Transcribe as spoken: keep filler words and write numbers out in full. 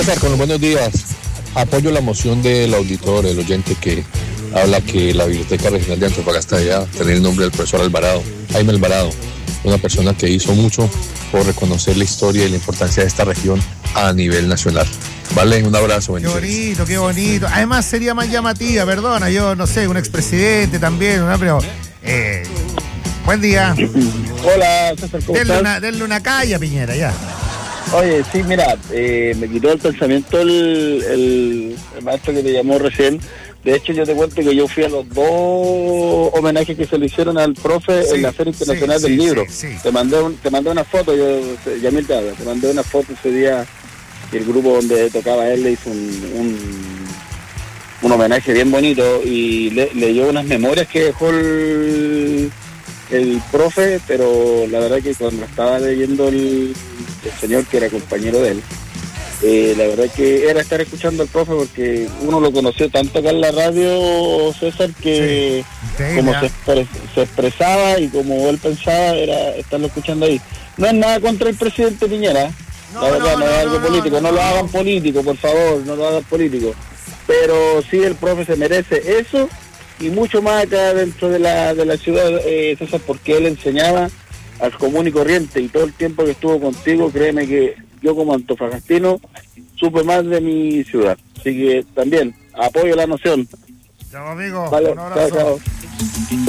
César, con los buenos días. Apoyo la moción del auditor, el oyente que habla que la Biblioteca Regional de Antofagasta debe tener el nombre del profesor Alvarado, Jaime Alvarado, una persona que hizo mucho por reconocer la historia y la importancia de esta región a nivel nacional. Vale, un abrazo. Qué bonito, qué bonito. Además sería más llamativa, perdona, yo no sé, un expresidente también, ¿no? Pero eh, buen día. Hola, César, ¿cómo denle estás? una, denle una calle a Piñera, ya. Oye, sí, mira, eh, me quitó el pensamiento el, el, el maestro que te llamó recién. De hecho, yo te cuento que yo fui a los dos homenajes que se le hicieron al profe Sí, en la Feria Internacional sí, del sí, Libro. sí, sí. Te mandé un, te mandé una foto, yo, Yamil te habla, te mandé una foto ese día y el grupo donde tocaba él le hizo un, un, un homenaje bien bonito y le, leyó unas memorias que dejó el, el profe, pero la verdad que cuando estaba leyendo el, el señor que era compañero de él, Eh, la verdad que era estar escuchando al profe porque uno lo conoció tanto acá en la radio, César, que Sí, como ya. se, expre- se expresaba y como él pensaba era estarlo escuchando ahí. No es nada contra el presidente Piñera, No, la verdad, no, no, no, es algo no, político, no, no, no, lo no. hagan político, por favor, no lo hagan político. Pero sí el profe se merece eso y mucho más acá dentro de la, de la ciudad, eh, César, porque él enseñaba al común y corriente y todo el tiempo que estuvo contigo, créeme que yo como antofagastino supe más de mi ciudad. Así que también apoyo la noción. Chao, amigo. Vale, Un abrazo. chao, chao.